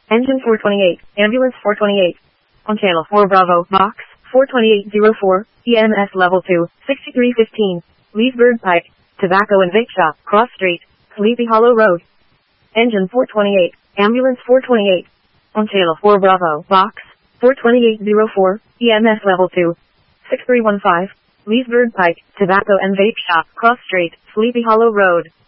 Engine 428, Ambulance 428. On Channel 4 Bravo, Box 42804, EMS Level 2, 6315, Leesburg Pike, Tobacco and Vape Shop, Cross Street, Sleepy Hollow Road. Engine 428, Ambulance 428. On Channel 4 Bravo, Box 42804, EMS Level 2, 6315, Leesburg Pike, Tobacco and Vape Shop, Cross Street, Sleepy Hollow Road.